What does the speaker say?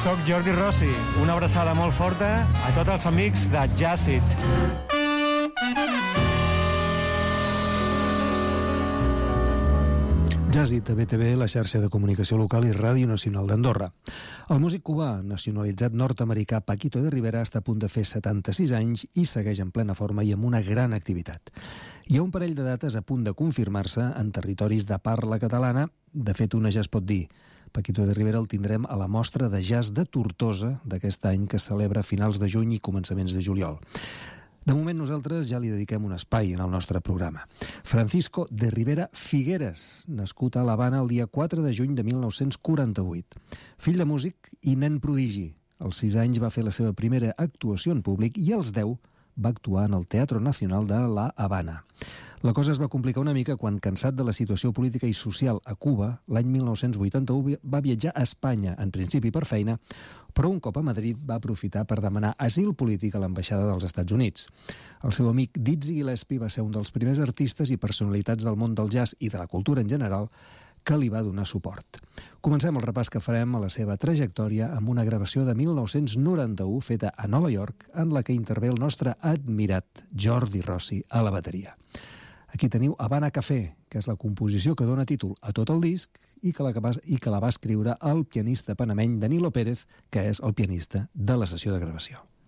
Soc Jordi Rossi, una abraçada molt forta a tots els amics de Jazzit. Jazzit a BTV, la xarxa de comunicació local i Ràdio Nacional d'Andorra. El músic cubà, nacionalitzat nord-americà Paquito de Rivera, està a punt de fer 76 anys i segueix en plena forma i amb una gran activitat. Hi ha un parell de dates a punt de confirmar-se en territoris de parla catalana. De fet, una ja es pot dir. Paquito de Rivera el tindrem a la mostra de jazz de Tortosa d'aquest any, que es celebra a finals de juny i començaments de juliol. De moment nosaltres ja li dediquem un espai en el nostre programa. Francisco de Rivera Figueres, nascut a l'Havana el dia 4 de juny de 1948. Fill de músic i nen prodigi. Als 6 anys va fer la seva primera actuació en públic i als 10 va actuar en el Teatro Nacional de La Habana. La cosa es va complicar una mica quan, cansat de la situació política i social a Cuba, l'any 1981 va viatjar a Espanya, en principi per feina, però un cop a Madrid va aprofitar per demanar asil polític a l'ambaixada dels Estats Units. El seu amic Dizzy Gillespie va ser un dels primers artistes i personalitats del món del jazz i de la cultura en general que li va donar suport. Comencem el repàs que farem a la seva trajectòria amb una gravació de 1991 feta a Nova York, en la que intervé el nostre admirat Jordi Rossi a la bateria. Aquí teniu Habana Café, que és la composició que dona títol a tot el disc i que la va escriure el pianista panameny Danilo Pérez, que és el pianista de la sessió de gravació.